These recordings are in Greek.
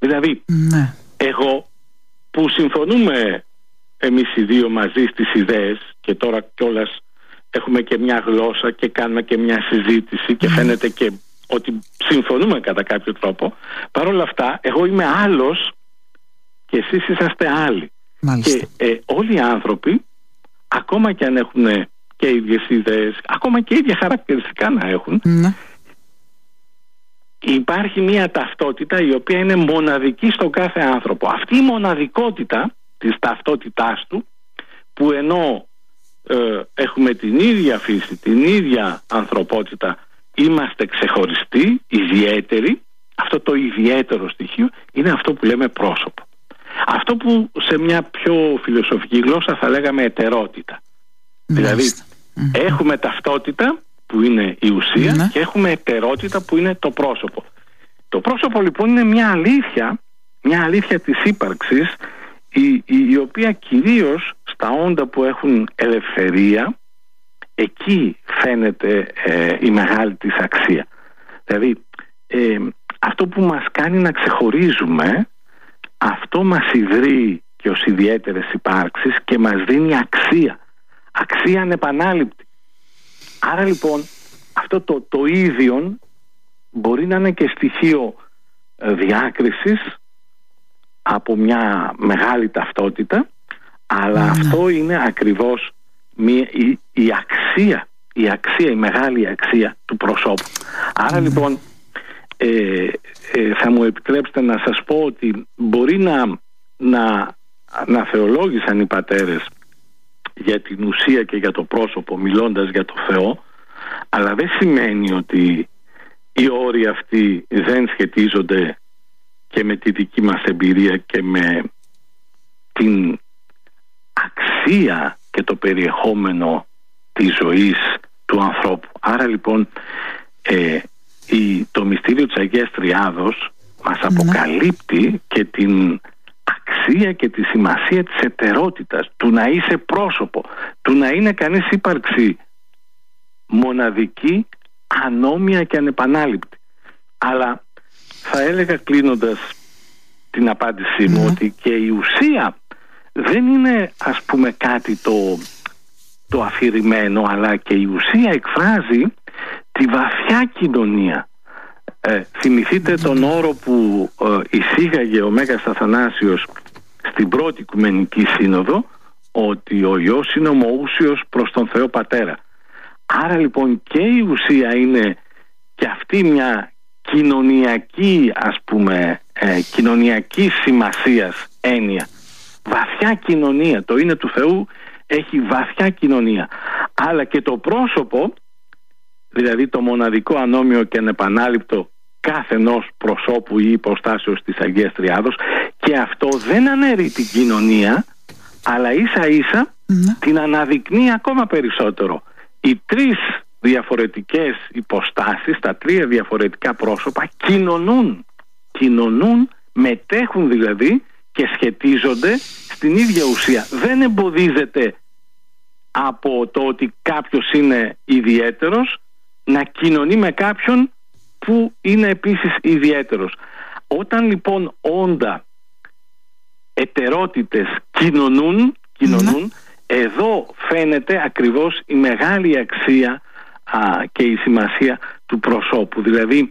Δηλαδή, εγώ που συμφωνούμε εμείς οι δύο μαζί στις ιδέες, και τώρα κιόλας έχουμε και μια γλώσσα και κάνουμε και μια συζήτηση και φαίνεται και ότι συμφωνούμε κατά κάποιο τρόπο, παρόλα αυτά εγώ είμαι άλλος και εσείς είσαστε άλλοι. Μάλιστα. Και όλοι οι άνθρωποι, ακόμα και αν έχουν και ίδιες ιδέες, ακόμα και ίδια χαρακτηριστικά να έχουν, υπάρχει μια ταυτότητα η οποία είναι μοναδική στον κάθε άνθρωπο. Αυτή η μοναδικότητα της ταυτότητάς του, που ενώ έχουμε την ίδια φύση, την ίδια ανθρωπότητα, είμαστε ξεχωριστοί, ιδιαίτεροι, αυτό το ιδιαίτερο στοιχείο είναι αυτό που λέμε πρόσωπο. Αυτό που σε μια πιο φιλοσοφική γλώσσα θα λέγαμε ετερότητα. Δηλαδή έχουμε ταυτότητα που είναι η ουσία και έχουμε ετερότητα που είναι το πρόσωπο. Το πρόσωπο λοιπόν είναι μια αλήθεια της ύπαρξης, η οποία κυρίως στα όντα που έχουν ελευθερία, εκεί φαίνεται η μεγάλη της αξία. Δηλαδή αυτό που μας κάνει να ξεχωρίζουμε, αυτό μας ιδρύει και ως ιδιαίτερες υπάρξεις και μας δίνει αξία ανεπανάληπτη. Άρα λοιπόν αυτό το ίδιον μπορεί να είναι και στοιχείο διάκρισης από μια μεγάλη ταυτότητα, αλλά αυτό είναι ακριβώς η μεγάλη αξία του προσώπου. Άρα λοιπόν θα μου επιτρέψετε να σας πω ότι μπορεί να θεολόγησαν οι πατέρες για την ουσία και για το πρόσωπο μιλώντας για το Θεό, αλλά δεν σημαίνει ότι οι όροι αυτοί δεν σχετίζονται και με τη δική μας εμπειρία και με την αξία και το περιεχόμενο της ζωής του ανθρώπου. Άρα λοιπόν το μυστήριο της Αγίας Τριάδος μας αποκαλύπτει και την αξία και τη σημασία της ετερότητας, του να είσαι πρόσωπο, του να είναι κανείς ύπαρξη μοναδική, ανώμια και ανεπανάληπτη. Αλλά θα έλεγα, κλείνοντας την απάντησή μου, ότι και η ουσία δεν είναι, ας πούμε, κάτι το αφηρημένο, αλλά και η ουσία εκφράζει τη βαθιά κοινωνία. Θυμηθείτε τον όρο που εισήγαγε ο Μέγας Αθανάσιος στην πρώτη Οικουμενική Σύνοδο, ότι ο Υιός είναι ομοούσιος προς τον Θεό Πατέρα. Άρα λοιπόν και η ουσία είναι και αυτή μια κοινωνιακή, ας πούμε, κοινωνιακή σημασίας έννοια. Βαθιά κοινωνία, το είναι του Θεού έχει βαθιά κοινωνία. Αλλά και το πρόσωπο, δηλαδή το μοναδικό, ανώμιο και ανεπανάληπτο καθενός προσώπου ή υποστάσεως της Αγίας Τριάδος, και αυτό δεν αναιρεί την κοινωνία, αλλά ίσα ίσα την αναδεικνύει ακόμα περισσότερο. Οι τρεις διαφορετικές υποστάσεις, τα τρία διαφορετικά πρόσωπα κοινωνούν, μετέχουν δηλαδή και σχετίζονται στην ίδια ουσία. Δεν εμποδίζεται από το ότι κάποιος είναι ιδιαίτερος να κοινωνεί με κάποιον που είναι επίσης ιδιαίτερος. Όταν λοιπόν όντα, ετερότητες κοινωνούν, εδώ φαίνεται ακριβώς η μεγάλη αξία και η σημασία του προσώπου. Δηλαδή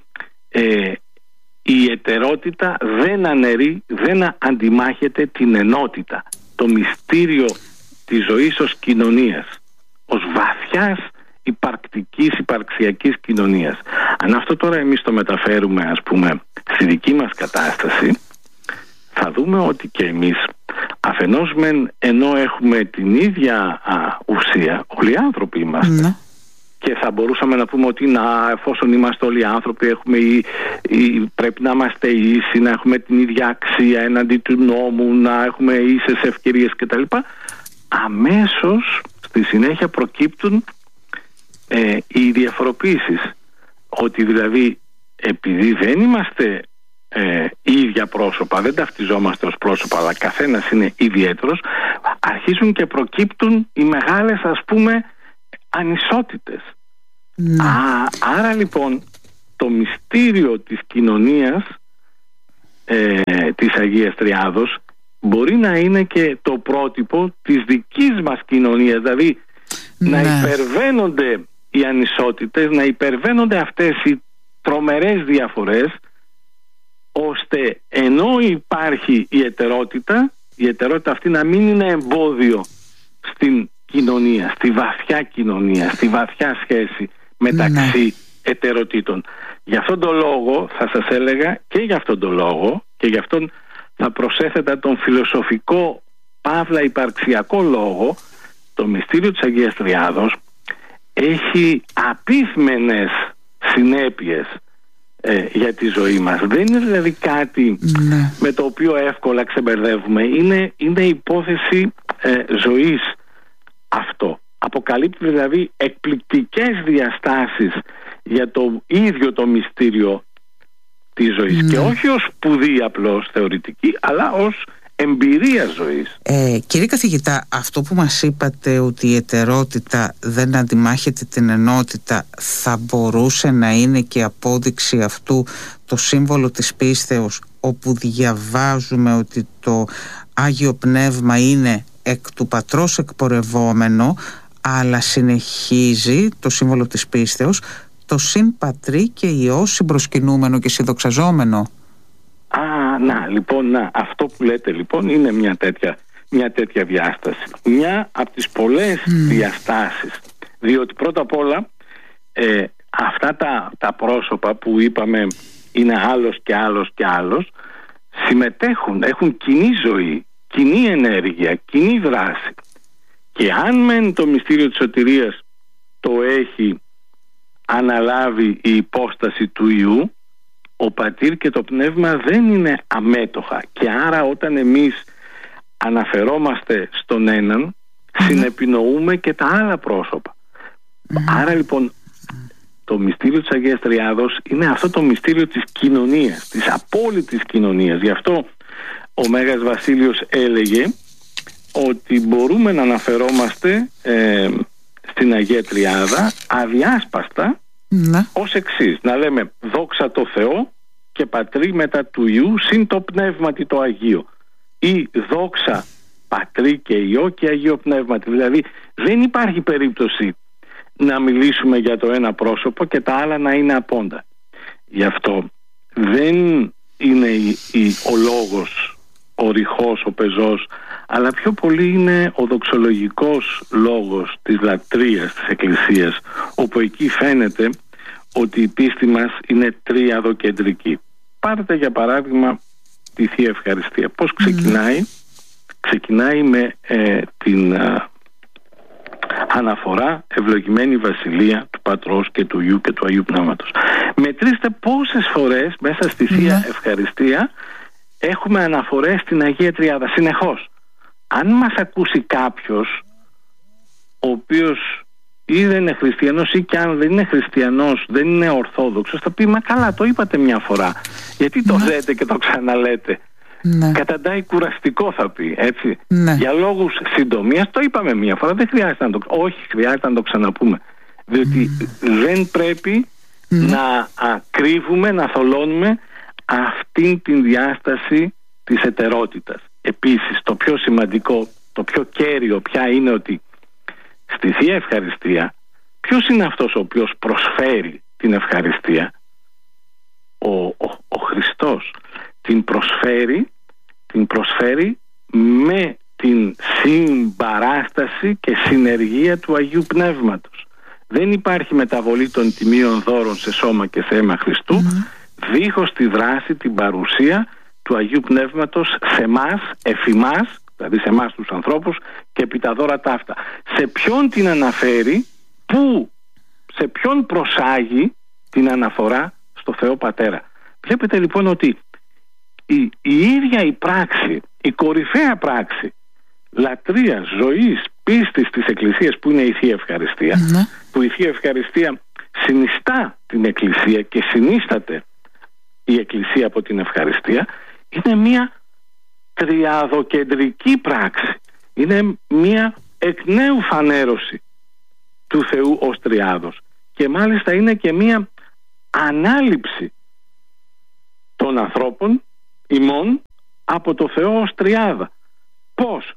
η ετερότητα δεν αναιρεί, δεν αντιμάχεται την ενότητα, το μυστήριο της ζωής ως κοινωνίας, ως βαθιάς υπαρξιακής κοινωνίας. Αν αυτό τώρα εμείς το μεταφέρουμε, ας πούμε, στη δική μας κατάσταση, θα δούμε ότι και εμείς αφενός ενώ έχουμε την ίδια ουσία, όλοι οι άνθρωποι είμαστε, και θα μπορούσαμε να πούμε ότι εφόσον είμαστε όλοι άνθρωποι, πρέπει να είμαστε ίσοι, να έχουμε την ίδια αξία έναντι του νόμου, να έχουμε ίσες ευκαιρίες κτλ. Αμέσως στη συνέχεια προκύπτουν οι διαφοροποίησεις, ότι δηλαδή επειδή δεν είμαστε ίδια πρόσωπα, δεν ταυτιζόμαστε ως πρόσωπα, αλλά καθένας είναι ιδιαίτερος, αρχίζουν και προκύπτουν οι μεγάλες, ας πούμε, ανισότητες. Άρα λοιπόν το μυστήριο της κοινωνίας, της Αγίας Τριάδος μπορεί να είναι και το πρότυπο της δικής μας κοινωνίας, δηλαδή να υπερβαίνονται οι ανισότητες, να υπερβαίνονται αυτές οι τρομερές διαφορές, ώστε ενώ υπάρχει η εταιρότητα αυτή να μην είναι εμπόδιο στην κοινωνία, στη βαθιά κοινωνία, στη βαθιά σχέση μεταξύ εταιροτήτων. Γι' αυτόν τον λόγο θα σας έλεγα, και γι' αυτόν τον λόγο, και γι' αυτόν θα προσέθετα τον φιλοσοφικό παύλα υπαρξιακό λόγο, το μυστήριο της Αγίας Τριάδος έχει απίθμενες συνέπειες για τη ζωή μας. Δεν είναι δηλαδή κάτι με το οποίο εύκολα ξεμπερδεύουμε. Είναι υπόθεση ζωής αυτό. Αποκαλύπτει δηλαδή εκπληκτικές διαστάσεις για το ίδιο το μυστήριο της ζωής, και όχι ως σπουδή απλώς θεωρητική, αλλά ως εμπειρία ζωής. Κύριε καθηγητά, αυτό που μας είπατε, ότι η εταιρότητα δεν αντιμάχεται την ενότητα, θα μπορούσε να είναι και απόδειξη αυτού το σύμβολο της πίστεως, όπου διαβάζουμε ότι το Άγιο Πνεύμα είναι εκ του Πατρός εκπορευόμενο, αλλά συνεχίζει το σύμβολο της πίστεως το συν Πατρί και Υιό συμπροσκυνούμενο και συνδοξαζόμενο. Αυτό που λέτε λοιπόν είναι μια τέτοια διάσταση. Μια από τις πολλές διαστάσεις, διότι πρώτα απ' όλα αυτά τα πρόσωπα που είπαμε είναι άλλος και άλλος και άλλος, συμμετέχουν, έχουν κοινή ζωή, κοινή ενέργεια, κοινή δράση. Και αν μεν το μυστήριο της σωτηρίας το έχει αναλάβει η υπόσταση του Υιού, ο Πατήρ και το Πνεύμα δεν είναι αμέτωχα, και άρα όταν εμείς αναφερόμαστε στον έναν συνεπινοούμε και τα άλλα πρόσωπα. Άρα λοιπόν το μυστήριο της Αγίας Τριάδος είναι αυτό το μυστήριο της κοινωνίας, της απόλυτης κοινωνίας. Γι' αυτό ο Μέγας Βασίλειος έλεγε ότι μπορούμε να αναφερόμαστε στην Αγία Τριάδα αδιάσπαστα ως εξής: να λέμε δόξα τω Θεώ και Πατρί μετά του Υιού συν το Πνεύματι το Αγίο, ή δόξα Πατρί και Υιό και Αγίο Πνεύματι. Δηλαδή δεν υπάρχει περίπτωση να μιλήσουμε για το ένα πρόσωπο και τα άλλα να είναι απόντα. Γι' αυτό δεν είναι ο λόγος, ο ρηχός, ο πεζός, αλλά πιο πολύ είναι ο δοξολογικός λόγος της λατρείας της Εκκλησίας, όπου εκεί φαίνεται ότι η πίστη μας είναι τριαδοκεντρική. Πάρτε για παράδειγμα τη Θεία Ευχαριστία. Πώς ξεκινάει? Ξεκινάει με την αναφορά «Ευλογημένη Βασιλεία του Πατρός και του Υιού και του Αγίου Πνεύματος». Μετρήστε πόσες φορές μέσα στη Θεία Ευχαριστία έχουμε αναφορές στην Αγία Τριάδα συνεχώς. Αν μας ακούσει κάποιος ο οποίος ή δεν είναι χριστιανός, ή και αν δεν είναι χριστιανός, δεν είναι ορθόδοξος, θα πει «Μα καλά, το είπατε μια φορά, γιατί το λέτε και το ξαναλέτε?» Καταντάει κουραστικό, θα πει, έτσι. Για λόγους συντομίας το είπαμε μια φορά, δεν χρειάζεται χρειάζεται να το ξαναπούμε, διότι δεν πρέπει να κρύβουμε, να θολώνουμε αυτήν την διάσταση της εταιρότητας. Επίσης, το πιο σημαντικό, το πιο κέριο πια είναι ότι στη Θεία Ευχαριστία ποιος είναι αυτός ο οποίος προσφέρει την ευχαριστία? Ο Χριστός. Την προσφέρει με την συμπαράσταση και συνεργία του Αγίου Πνεύματος. Δεν υπάρχει μεταβολή των τιμίων δώρων σε σώμα και σε αίμα Χριστού δίχως τη δράση, την παρουσία του Αγίου Πνεύματος σε εμάς, εφημάς, δηλαδή σε εμάς τους ανθρώπους, και επί τα δώρα ταύτα. Σε ποιον την αναφέρει, σε ποιον προσάγει την αναφορά? στο Θεό Πατέρα. Βλέπετε λοιπόν ότι η ίδια η πράξη, η κορυφαία πράξη λατρείας, ζωής, πίστης της Εκκλησίας, που είναι η Θεία Ευχαριστία, που η Θεία Ευχαριστία συνιστά την Εκκλησία και συνίσταται η Εκκλησία από την Ευχαριστία, είναι μια τριαδοκεντρική πράξη. Είναι μια εκ νέου φανέρωση του Θεού ως τριάδος, και μάλιστα είναι και μια ανάληψη των ανθρώπων ημών από το Θεό ως τριάδα. Πώς?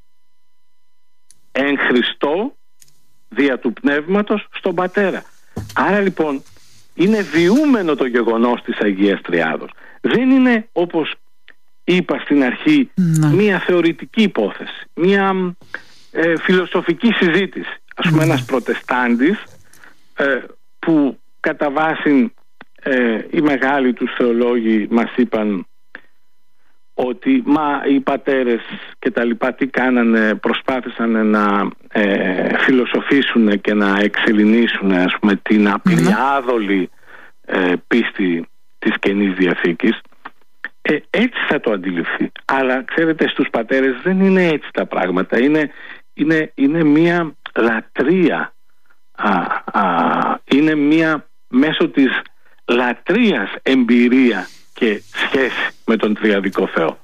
Εν Χριστώ δια του Πνεύματος στον Πατέρα. Άρα λοιπόν είναι βιούμενο το γεγονός της Αγίας Τριάδος. Δεν είναι, όπως είπα στην αρχή, μία θεωρητική υπόθεση, μία φιλοσοφική συζήτηση. Ας πούμε ένας προτεστάντης που κατά βάση οι μεγάλοι τους θεολόγοι μας είπαν ότι οι πατέρες και τα λοιπά τι κάνανε, προσπάθησαν να φιλοσοφήσουν και να εξελληνίσουν, ας πούμε, την απλιάδολη πίστη της Καινής Διαθήκης. Έτσι θα το αντιληφθεί. Αλλά ξέρετε, στους πατέρες δεν είναι έτσι τα πράγματα. Είναι μία λατρεία. Είναι μία μέσω της λατρείας εμπειρία και σχέση με τον τριαδικό Θεό.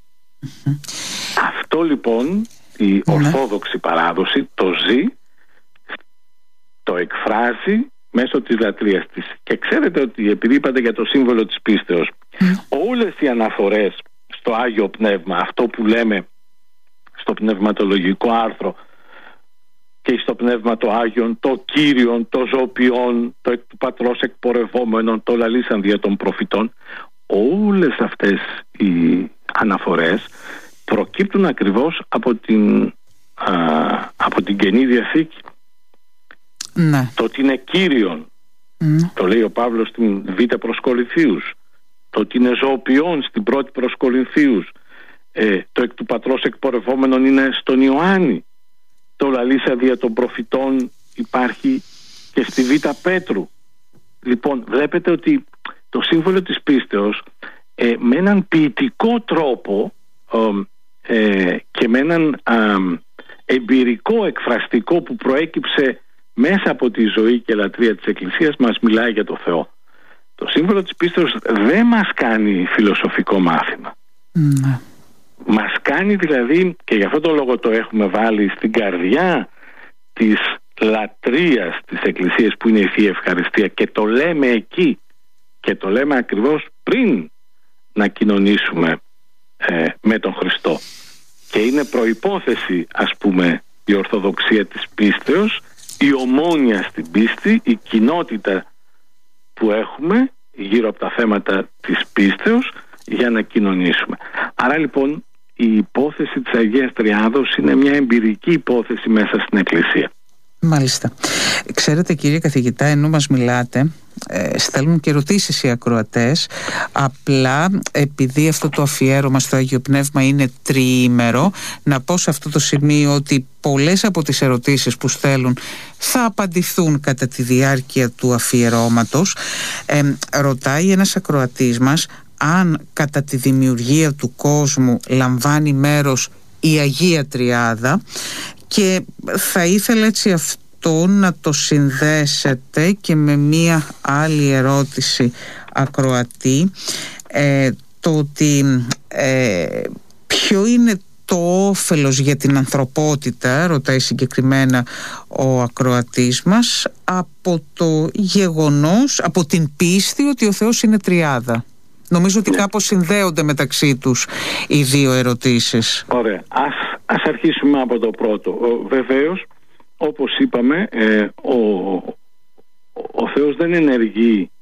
Αυτό λοιπόν η Ορθόδοξη παράδοση το ζει, το εκφράζει μέσω της λατρείας της. Και ξέρετε ότι, επειδή είπατε για το σύμβολο της πίστεως, όλες οι αναφορές στο Άγιο Πνεύμα, αυτό που λέμε στο πνευματολογικό άρθρο και στο Πνεύμα το Άγιον, το Κύριον, το Ζωοποιόν, το εκ του Πατρός εκπορευόμενον, το λαλήσαν δια των προφητών, όλες αυτές οι αναφορές προκύπτουν ακριβώς από την Καινή Διαθήκη. Ναι. Το ότι είναι Κύριον, το λέει ο Παύλος στην Β' προς Κορινθίους, το ότι είναι Ζωοποιόν στην Πρώτη προς Κορινθίους, το εκ του Πατρός εκπορευόμενον είναι στον Ιωάννη, το λαλήσα δια των προφητών υπάρχει και στη Β' Πέτρου. Λοιπόν, βλέπετε ότι το σύμβολο της πίστεως με έναν ποιητικό τρόπο και με έναν εμπειρικό εκφραστικό που προέκυψε μέσα από τη ζωή και λατρεία της Εκκλησίας μας μιλάει για το Θεό. Το σύμβολο της πίστεως δεν μας κάνει φιλοσοφικό μάθημα. Μας κάνει δηλαδή, και γι' αυτό το λόγο το έχουμε βάλει στην καρδιά της λατρείας της Εκκλησίας που είναι η Θεία Ευχαριστία, και το λέμε εκεί και το λέμε ακριβώς πριν να κοινωνήσουμε με τον Χριστό. Και είναι προϋπόθεση, ας πούμε, η Ορθοδοξία της πίστεως, η ομόνοια στην πίστη, η κοινότητα που έχουμε γύρω από τα θέματα της πίστεως για να κοινωνήσουμε. Άρα λοιπόν η υπόθεση της Αγίας Τριάδος είναι μια εμπειρική υπόθεση μέσα στην Εκκλησία. Μάλιστα. Ξέρετε, κύριε καθηγητά, ενώ μας μιλάτε, στέλνουν και ερωτήσεις οι ακροατές. Απλά επειδή αυτό το αφιέρωμα στο Άγιο Πνεύμα είναι τριήμερο, να πω σε αυτό το σημείο ότι πολλές από τις ερωτήσεις που στέλνουν θα απαντηθούν κατά τη διάρκεια του αφιερώματος. Ρωτάει ένας ακροατής μας αν κατά τη δημιουργία του κόσμου λαμβάνει μέρος η Αγία Τριάδα, και θα ήθελα έτσι αυτό να το συνδέσετε και με μία άλλη ερώτηση ακροατή, το ότι ποιο είναι το όφελος για την ανθρωπότητα, ρωτάει συγκεκριμένα ο ακροατής μας, από το γεγονός, από την πίστη ότι ο Θεός είναι τριάδα. Νομίζω ότι κάπως συνδέονται μεταξύ τους οι δύο ερωτήσεις. Ωραία. Ας αρχίσουμε από το πρώτο. Βεβαίως, όπως είπαμε, ο Θεός δεν ενεργεί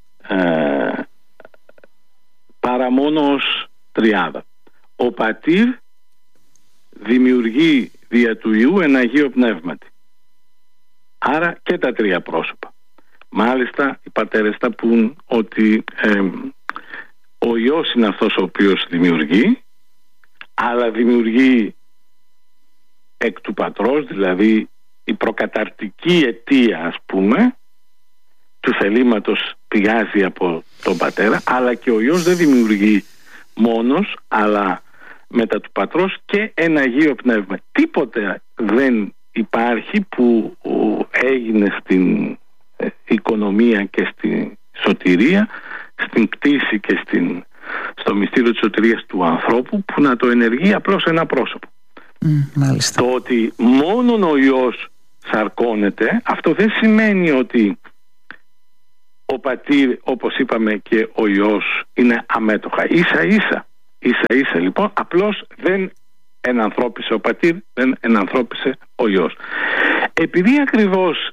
παρά μόνο ως τριάδα. Ο Πατήρ δημιουργεί δια του Υιού ένα Αγίο Πνεύματι. Άρα και τα τρία πρόσωπα. Μάλιστα οι πατέρες θα πούν ότι ο Υιός είναι αυτός ο οποίος δημιουργεί, αλλά δημιουργεί εκ του Πατρός, δηλαδή η προκαταρτική αιτία, ας πούμε, του θελήματος πηγάζει από τον Πατέρα, αλλά και ο Υιός δεν δημιουργεί μόνος, αλλά μετά του Πατρός και ένα Αγίο Πνεύμα. Τίποτε δεν υπάρχει που έγινε στην οικονομία και στη σωτηρία, στην κτήση και στο μυστήριο της σωτηρίας του ανθρώπου, που να το ενεργεί απλώς ένα πρόσωπο. Μάλιστα. Το ότι μόνον ο Υιός σαρκώνεται, αυτό δεν σημαίνει ότι ο Πατήρ, όπως είπαμε, και ο Υιός είναι αμέτωχα. Ίσα ίσα Ίσα ίσα λοιπόν, απλώς δεν ενανθρώπισε ο πατήρ, δεν ενανθρώπισε ο Υιός. Επειδή ακριβώς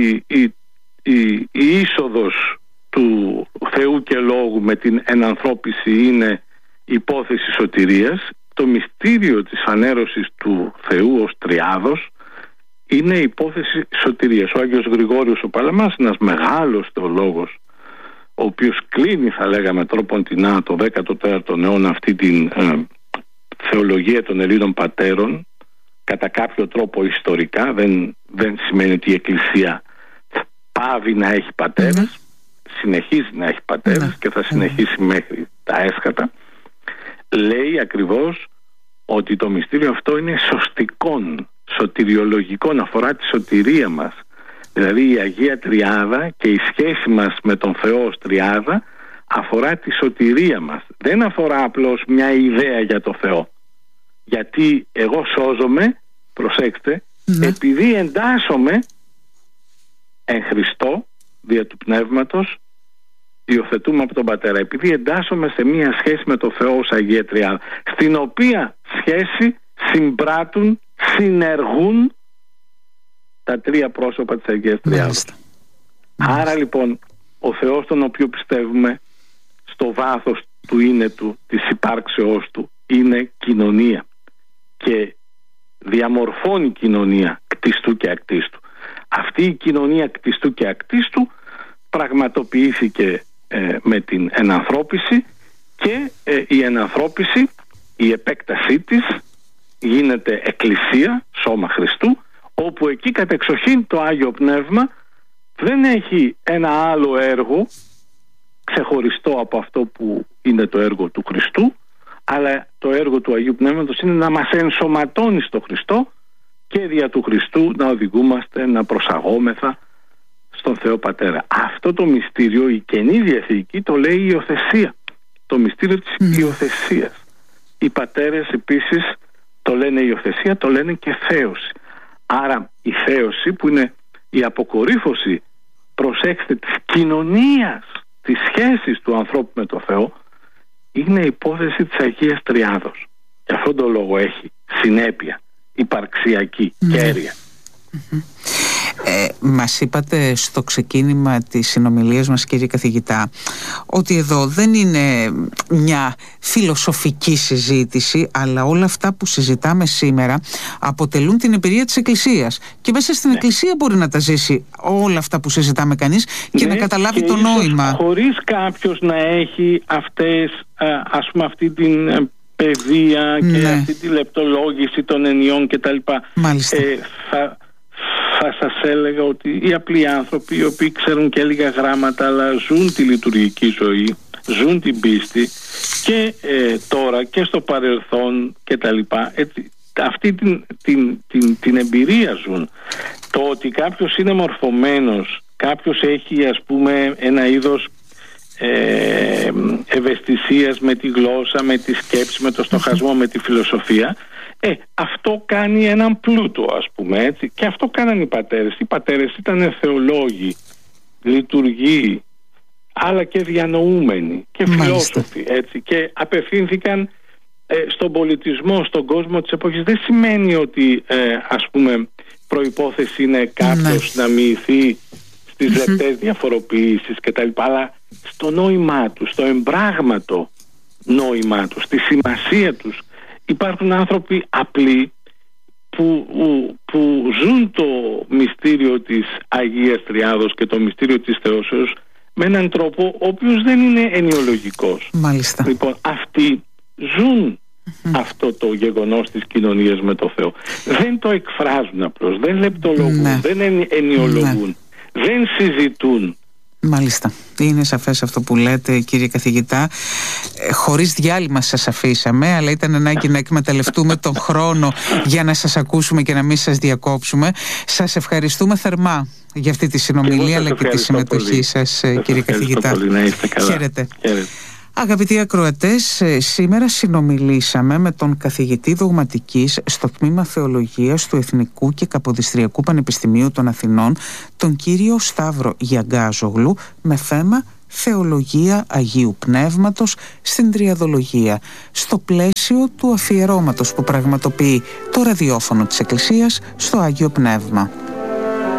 η είσοδος του Θεού και Λόγου με την ενανθρώπιση είναι υπόθεση σωτηρίας, το μυστήριο της φανέρωσης του Θεού ως τριάδος είναι υπόθεση σωτηρίας. Ο Άγιος Γρηγόριος ο Παλαμάς, ένας μεγάλος θεολόγος, ο οποίος κλείνει, θα λέγαμε τρόποντινά, το 14ο αιώνα αυτή την θεολογία των Ελλήνων πατέρων, κατά κάποιο τρόπο ιστορικά. Δεν σημαίνει ότι η Εκκλησία πάβει να έχει πατέρες, συνεχίζει να έχει πατέρες και θα συνεχίσει μέχρι τα έσχατα. Λέει ακριβώς ότι το μυστήριο αυτό είναι σωστικών, σωτηριολογικών, αφορά τη σωτηρία μας. Δηλαδή η Αγία Τριάδα και η σχέση μας με τον Θεό ως Τριάδα αφορά τη σωτηρία μας. Δεν αφορά απλώς μια ιδέα για το Θεό. Γιατί εγώ σώζομαι, προσέξτε, επειδή εντάσσομαι εν Χριστώ, δια του Πνεύματος, υιοθετούμε από τον Πατέρα, επειδή εντάσσομαι σε μια σχέση με το Θεό ως Αγία Τριάδα, στην οποία σχέση συμπράττουν, συνεργούν τα τρία πρόσωπα της Αγίας Τριάδας. Άρα λοιπόν ο Θεός τον οποίο πιστεύουμε, στο βάθος του είναι του, της υπάρξεώς του, είναι κοινωνία και διαμορφώνει κοινωνία κτιστού και ακτίστου. Αυτή η κοινωνία κτιστού και ακτίστου πραγματοποιήθηκε με την ενανθρώπιση και η ενανθρώπιση, η επέκτασή της γίνεται εκκλησία, σώμα Χριστού, όπου εκεί κατεξοχήν το Άγιο Πνεύμα δεν έχει ένα άλλο έργο ξεχωριστό από αυτό που είναι το έργο του Χριστού, αλλά το έργο του Αγίου Πνεύματος είναι να μας ενσωματώνει στο Χριστό και δια του Χριστού να οδηγούμαστε, να προσαγόμεθα στον Θεό Πατέρα. Αυτό το μυστήριο η Καινή Διαθήκη το λέει η υιοθεσία, το μυστήριο της υιοθεσίας. Οι πατέρες επίσης το λένε υιοθεσία, το λένε και θέωση. Άρα η θέωση, που είναι η αποκορύφωση, προσέξτε, της κοινωνίας, της σχέσης του ανθρώπου με το Θεό, είναι υπόθεση της Αγίας Τριάδος. Και αυτόν τον λόγο έχει συνέπεια υπαρξιακή, κέρια. Μας είπατε στο ξεκίνημα της συνομιλίας μας, κύριε καθηγητά, ότι εδώ δεν είναι μια φιλοσοφική συζήτηση, αλλά όλα αυτά που συζητάμε σήμερα αποτελούν την εμπειρία της Εκκλησίας, και μέσα στην Εκκλησία μπορεί να τα ζήσει όλα αυτά που συζητάμε κανείς και να καταλάβει και το νόημα, χωρίς κάποιος να έχει αυτές, ας πούμε, αυτή την παιδεία και αυτή τη λεπτολόγηση των ενιών κτλ. Μάλιστα. Θα σας έλεγα ότι οι απλοί άνθρωποι, οι οποίοι ξέρουν και λίγα γράμματα αλλά ζουν τη λειτουργική ζωή, ζουν την πίστη και τώρα και στο παρελθόν και τα λοιπά, αυτή την εμπειρία ζουν. Το ότι κάποιος είναι μορφωμένος, κάποιος έχει, ας πούμε, ένα είδος ευαισθησίας με τη γλώσσα, με τη σκέψη, με το στοχασμό, με τη φιλοσοφία, αυτό κάνει έναν πλούτο, ας πούμε, έτσι. Και αυτό κάνανε οι πατέρες. Οι πατέρες ήταν θεολόγοι, λειτουργοί, αλλά και διανοούμενοι και φιλόσοφοι, έτσι. Και απευθύνθηκαν στον πολιτισμό, στον κόσμο της εποχής. Δεν σημαίνει ότι ας πούμε προϋπόθεση είναι κάποιος να μοιηθεί στις λεπτές διαφοροποιήσεις κτλ, αλλά στο νόημά του, στο εμπράγματο νόημά του, στη σημασία τους. Υπάρχουν άνθρωποι απλοί που ζουν το μυστήριο της Αγίας Τριάδος και το μυστήριο της Θεώσεως με έναν τρόπο ο οποίος δεν είναι ενιολογικός. Μάλιστα. Λοιπόν, αυτοί ζουν αυτό το γεγονός της κοινωνίας με το Θεό. Δεν το εκφράζουν απλώς, δεν λεπτολογούν, δεν ενιολογούν, δεν συζητούν. Μάλιστα. Είναι σαφές αυτό που λέτε, κύριε καθηγητά. Χωρίς διάλειμμα σας αφήσαμε, αλλά ήταν ανάγκη να εκμεταλλευτούμε τον χρόνο για να σας ακούσουμε και να μην σας διακόψουμε. Σας ευχαριστούμε θερμά για αυτή τη συνομιλία, αλλά και τη συμμετοχή σας, κύριε καθηγητά. Χαίρετε. Αγαπητοί ακροατές, σήμερα συνομιλήσαμε με τον καθηγητή δογματικής στο τμήμα Θεολογίας του Εθνικού και Καποδιστριακού Πανεπιστημίου των Αθηνών, τον κύριο Σταύρο Γιαγκάζογλου, με θέμα Θεολογία Αγίου Πνεύματος στην Τριαδολογία, στο πλαίσιο του αφιερώματος που πραγματοποιεί το ραδιόφωνο της Εκκλησίας στο Άγιο Πνεύμα.